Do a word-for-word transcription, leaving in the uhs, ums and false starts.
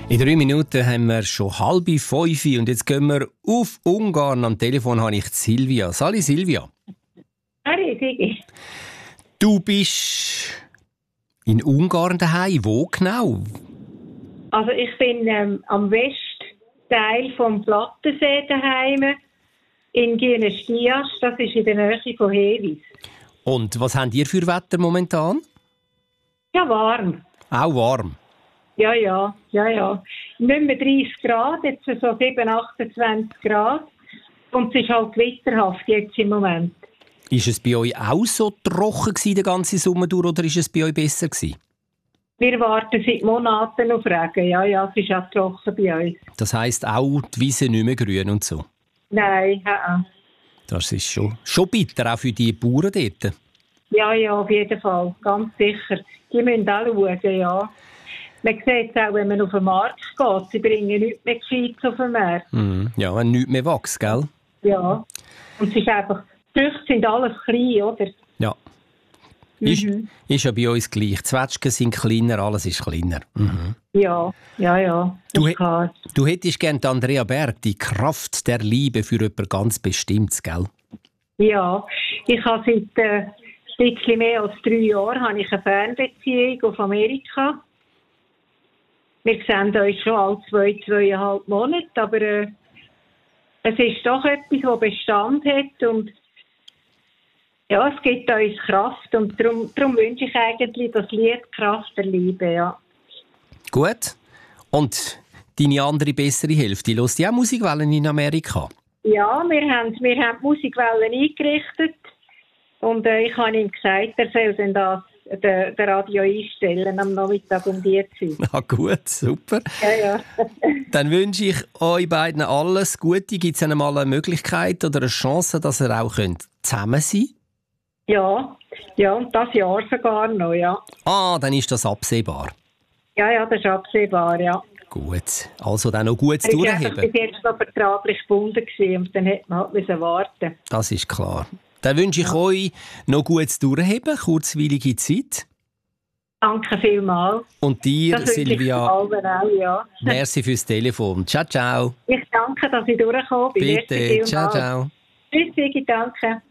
In drei Minuten haben wir schon halb fünf und jetzt gehen wir auf Ungarn. Am Telefon habe ich Silvia. Sali Silvia. Hallo Sigi. Du bist in Ungarn daheim. Wo genau? Also ich bin ähm, am Westteil vom Plattensee daheim in Gienestias. Das ist in der Nähe von Hevis. Und was habt ihr für Wetter momentan? Ja, warm. Auch warm. Ja, ja, ja, ja. Nicht mehr dreißig Grad, jetzt so sieben, achtundzwanzig Grad. Und es ist halt gewitterhaft jetzt im Moment. Ist es bei euch auch so trocken gewesen, den ganzen Sommer durch, oder ist es bei euch besser gewesen? Wir warten seit Monaten auf Regen. Ja, ja, es ist auch trocken bei uns. Das heisst auch die Wiese nicht mehr grün und so? Nein, ja. Das ist schon, schon bitter, auch für die Bauern dort. Ja, ja, auf jeden Fall, ganz sicher. Die müssen auch schauen, ja. Man sieht es auch, wenn man auf den Markt geht. Sie bringen nichts mehr Gescheites auf den Markt. Mm, ja, wenn nichts mehr wächst, gell? Ja. Und es ist einfach, die Früchte sind alles klein, oder? Ja. Mhm. Ist, ist ja bei uns gleich. Die Zwetschgen sind kleiner, alles ist kleiner. Mhm. Ja, ja, ja. Du, klar. du hättest gerne Andrea Berg, die Kraft der Liebe für jemand ganz Bestimmtes, gell? Ja, ich habe seit äh, ein bisschen mehr als drei Jahren habe ich eine Fernbeziehung auf Amerika. Wir sehen uns schon alle zwei, zweieinhalb Monate, aber äh, es ist doch etwas, das Bestand hat und ja, es gibt uns Kraft und darum, darum wünsche ich eigentlich das Lied «Kraft der Liebe», ja. Gut. Und deine andere bessere Hälfte, hörst du auch Musikwellen in Amerika? Ja, wir haben, wir haben die Musikwellen eingerichtet und äh, ich habe ihm gesagt, er soll dann das Den, den Radio einstellen am Nachmittag um die Zeit. Na gut, super. Ja, ja. Dann wünsche ich euch beiden alles Gute. Gibt es einmal eine Möglichkeit oder eine Chance, dass ihr auch zusammen sein könnt? Ja, ja, und das Jahr sogar noch, ja. Ah, dann ist das absehbar. Ja, ja, das ist absehbar, ja. Gut, also dann noch gut Er durchheben. war bis jetzt noch vertraglich gebunden gewesen, und dann hätte man halt müssen warten. Das ist klar. Dann wünsche ich ja. euch noch gutes Durchheben, kurzweilige Zeit. Danke vielmals. Und dir, das Silvia, auch, ja. Merci fürs Telefon. Ciao, ciao. Ich danke, dass ich durchgekommen bin. Bitte, ciao, ciao. Tschüss, Sigi, danke.